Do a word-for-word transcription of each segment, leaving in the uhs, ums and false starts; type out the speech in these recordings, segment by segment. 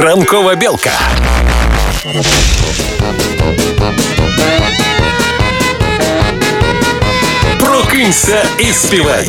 Ранкова білка. Прокинься і співай.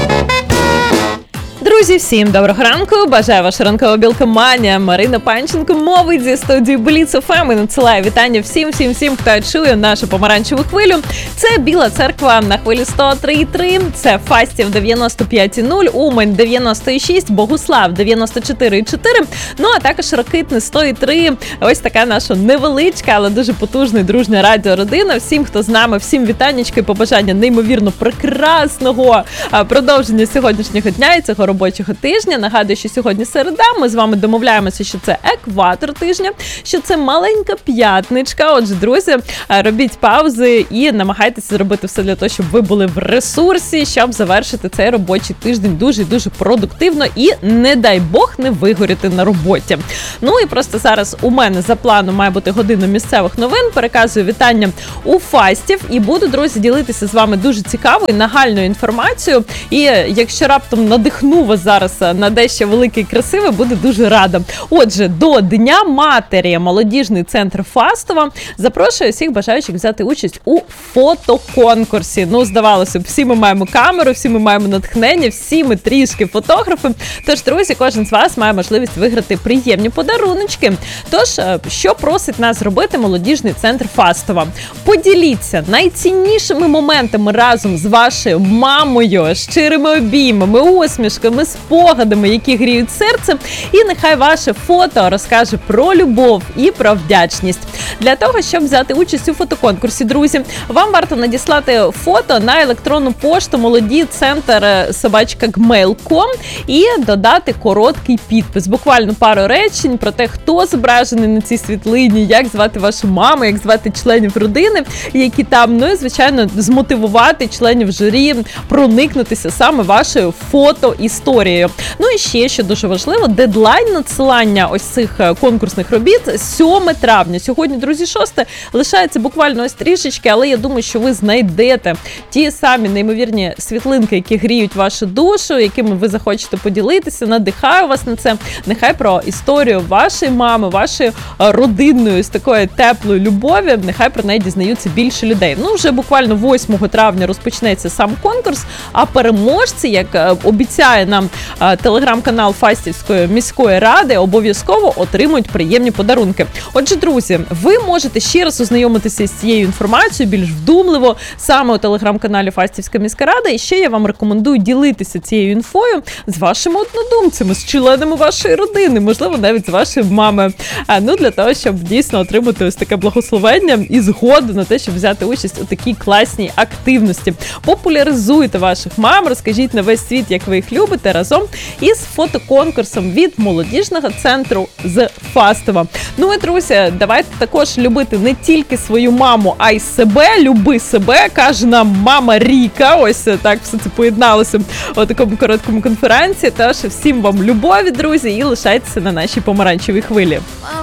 Друзі, всім доброго ранку! Бажаю ваша ранкова білка Маня. Марина Панченко мовить зі студії Бліц еф ем і надсилає вітання всім-всім-всім, хто чує нашу помаранчеву хвилю. Це Біла Церква на хвилі сто три і три, це Фастів дев'яносто п'ять і нуль, Умань дев'яносто і шість, Богуслав дев'яносто чотири і чотири, ну а також Рокитне сто і три. Ось така наша невеличка, але дуже потужна і дружня радіородина. Всім, хто з нами, всім вітаннячки, побажання неймовірно прекрасного продовження сьогоднішнього дня і цього робочого тижня. Нагадую, що сьогодні середа, ми з вами домовляємося, що це екватор тижня, що це маленька п'ятничка. Отже, друзі, робіть паузи і намагайтеся зробити все для того, щоб ви були в ресурсі, щоб завершити цей робочий тиждень дуже-дуже продуктивно і, не дай Бог, не вигоріти на роботі. Ну і просто зараз у мене за планом має бути година місцевих новин. Переказую вітання у Фастів і буду, друзі, ділитися з вами дуже цікавою, нагальною інформацією. І якщо раптом надихну вас зараз на дещо велике і красиве, буду дуже рада. Отже, до Дня матері молодіжний центр Фастова запрошує всіх бажаючих взяти участь у фотоконкурсі. Ну, здавалося б, всі ми маємо камеру, всі ми маємо натхнення, всі ми трішки фотографи. Тож, друзі, кожен з вас має можливість виграти приємні подаруночки. Тож, що просить нас зробити молодіжний центр Фастова? Поділіться найціннішими моментами разом з вашою мамою, щирими обіймами, усмішками, спогадами, які гріють серце, і нехай ваше фото розкаже про любов і про вдячність. Для того, щоб взяти участь у фотоконкурсі, друзі, вам варто надіслати фото на електронну пошту молоді центр собачка гмейл крапка ком і додати короткий підпис, буквально пару речень про те, хто зображений на цій світлині, як звати вашу маму, як звати членів родини, які там, ну і, звичайно, змотивувати членів журі проникнутися саме вашою фото-історією. Ну і ще, що дуже важливо, дедлайн надсилання ось цих конкурсних робіт сьоме травня. Сьогодні, друзі, шосте, лишається буквально ось трішечки, але я думаю, що ви знайдете ті самі неймовірні світлинки, які гріють вашу душу, якими ви захочете поділитися. Надихаю вас на це. Нехай про історію вашої мами, вашої родинної, з такої теплої любові, нехай про неї дізнаються більше людей. Ну, вже буквально восьмого травня розпочнеться сам конкурс, а переможці, як обіцяє нам телеграм-канал Фастівської міської ради, обов'язково отримують приємні подарунки. Отже, друзі, ви можете ще раз ознайомитися з цією інформацією більш вдумливо саме у телеграм-каналі Фастівська міська рада. І ще я вам рекомендую ділитися цією інфою з вашими однодумцями, з членами вашої родини, можливо, навіть з вашою мамою. А, ну, для того, щоб дійсно отримати ось таке благословення і згоду на те, щоб взяти участь у такій класній активності. Популяризуйте ваших мам, розкажіть на весь світ, як ви їх любите, разом із фотоконкурсом від молодіжного центру з Фастова. Ну і, друзі, давайте також любити не тільки свою маму, а й себе. Люби себе, каже нам мама Ріка. Ось так все це поєдналося у такому короткому конференції. Тож всім вам любові, друзі, і лишайтеся на нашій помаранчевій хвилі.